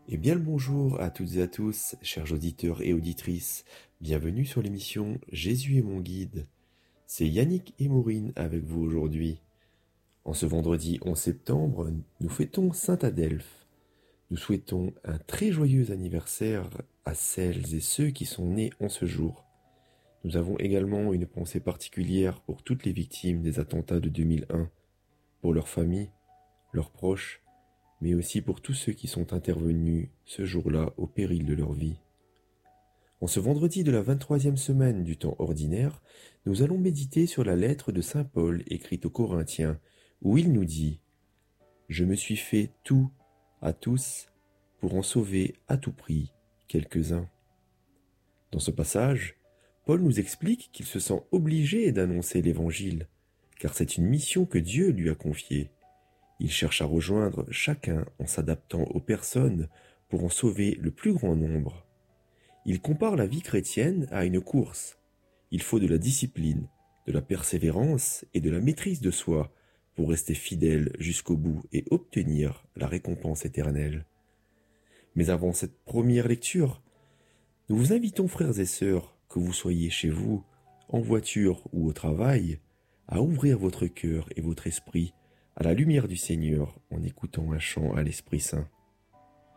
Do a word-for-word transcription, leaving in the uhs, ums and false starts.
Et bien le bonjour à toutes et à tous, chers auditeurs et auditrices. Bienvenue sur l'émission Jésus est mon guide. C'est Yannick et Maureen avec vous aujourd'hui. En ce vendredi onze septembre, nous fêtons Saint Adelphe. Nous souhaitons un très joyeux anniversaire à celles et ceux qui sont nés en ce jour. Nous avons également une pensée particulière pour toutes les victimes des attentats de deux mille un, pour leurs familles, leurs proches, mais aussi pour tous ceux qui sont intervenus ce jour-là au péril de leur vie. En ce vendredi de la vingt-troisième semaine du temps ordinaire, nous allons méditer sur la lettre de saint Paul écrite aux Corinthiens, où il nous dit « Je me suis fait tout à tous pour en sauver à tout prix quelques-uns. » Dans ce passage, Paul nous explique qu'il se sent obligé d'annoncer l'Évangile, car c'est une mission que Dieu lui a confiée. Il cherche à rejoindre chacun en s'adaptant aux personnes pour en sauver le plus grand nombre. Il compare la vie chrétienne à une course. Il faut de la discipline, de la persévérance et de la maîtrise de soi pour rester fidèle jusqu'au bout et obtenir la récompense éternelle. Mais avant cette première lecture, nous vous invitons, frères et sœurs, que vous soyez chez vous, en voiture ou au travail, à ouvrir votre cœur et votre esprit à la lumière du Seigneur en écoutant un chant à l'Esprit Saint.